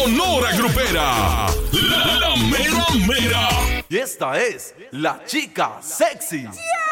Sonora Grupera. La mera mera. Y esta es la chica sexy. ¡Yeah!